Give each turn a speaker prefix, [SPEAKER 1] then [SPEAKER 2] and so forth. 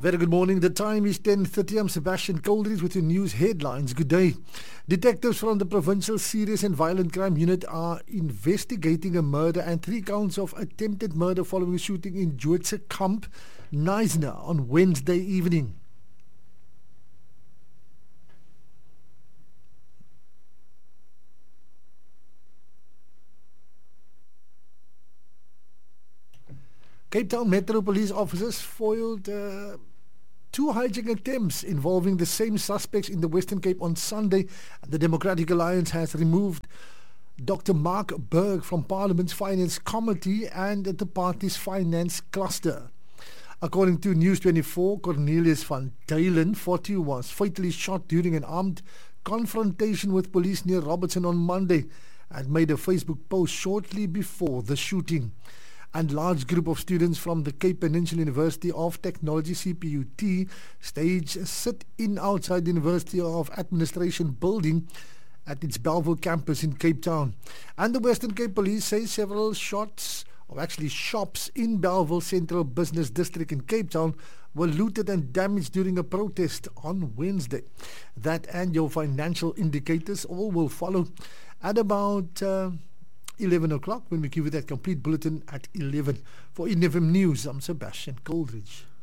[SPEAKER 1] Very good morning. The time is 10:30. I'm Sebastian Coldridge with your news headlines. Good day. Detectives from the Provincial Serious and Violent Crime Unit are investigating a murder and 3 counts of attempted murder following a shooting in Joodse Kamp, Knysna on Wednesday evening. Cape Town Metro Police officers foiled 2 hijacking attempts involving the same suspects in the Western Cape on Sunday. The Democratic Alliance has removed Dr. Mark Berg from Parliament's Finance Committee and the party's finance cluster. According to News 24, Cornelius van Dylen, 40, was fatally shot during an armed confrontation with police near Robertson on Monday and made a Facebook post shortly before the shooting. And large group of students from the Cape Peninsula University of Technology CPUT staged a sit-in outside the University of Administration building at its Bellville campus in Cape Town. And the Western Cape Police say several shops in Bellville Central Business District in Cape Town were looted and damaged during a protest on Wednesday. That and your financial indicators all will follow at about 11 o'clock when we give you that complete bulletin at 11. For INFM News, I'm Sebastian Coldridge.